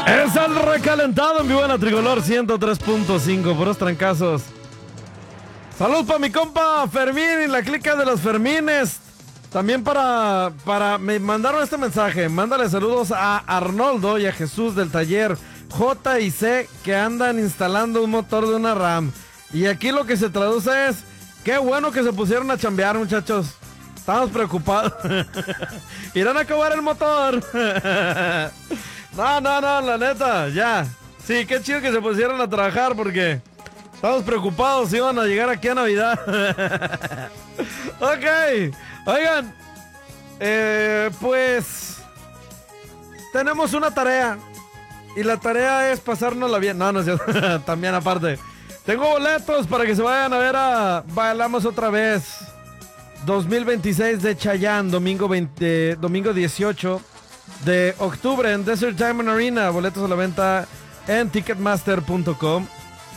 Es el recalentado en vivo en la Tricolor 103.5, puros trancazos. Salud para mi compa Fermín y la clica de los Fermines. También me mandaron este mensaje. Mándale saludos a Arnoldo y a Jesús del taller J y C que andan instalando un motor de una RAM. Y aquí lo que se traduce es: qué bueno que se pusieron a chambear, muchachos. Estamos preocupados. Irán a acabar el motor. No, la neta, ya. Sí, qué chido que se pusieron a trabajar porque estamos preocupados si iban a llegar aquí a Navidad. Ok, oigan, pues tenemos una tarea y la tarea es pasárnosla bien. No es cierto. También aparte, tengo boletos para que se vayan a ver a Bailamos Otra Vez 2026 de Chayanne, domingo 18 de octubre en Desert Diamond Arena. Boletos a la venta en ticketmaster.com.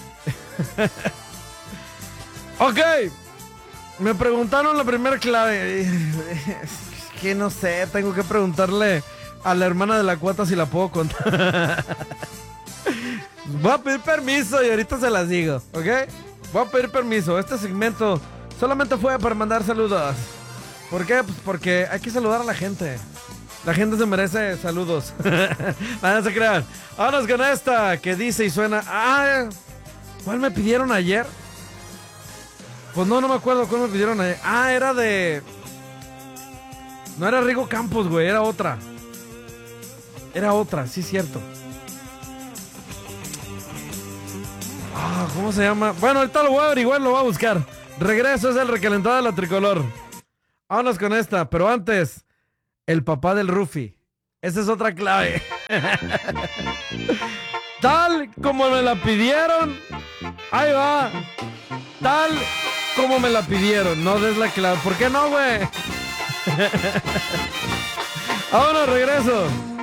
Ok, me preguntaron la primera clave. Es que no sé, tengo que preguntarle a la hermana de la cuata si la puedo contar. Voy a pedir permiso y ahorita se las digo, ¿ok? Voy a pedir permiso. Este segmento solamente fue para mandar saludos. ¿Por qué? Pues porque hay que saludar a la gente. La gente se merece saludos. No se crean. Vámonos con esta que dice y suena. ¿Cuál me pidieron ayer? Pues no me acuerdo cuál me pidieron ayer. Era de... No era Rigo Campos, güey, era otra. Sí, cierto. ¿Cómo se llama? Bueno, ahorita lo voy a averiguar, lo voy a buscar. Regreso, es el recalentado de la Tricolor. Vámonos con esta, pero antes, el papá del Rufi. Esa es otra clave. Tal como me la pidieron. Ahí va. Tal como me la pidieron. No des la clave. ¿Por qué no, güey? Vámonos, regreso.